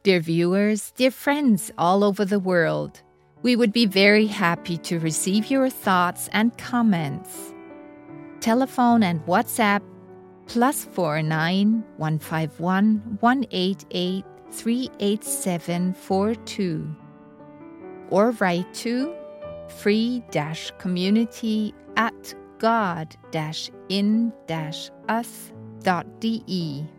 Dear viewers, dear friends all over the world, we would be very happy to receive your thoughts and comments. Telephone and WhatsApp +49 151 188 38742 or write to free-community@god-in-us.de.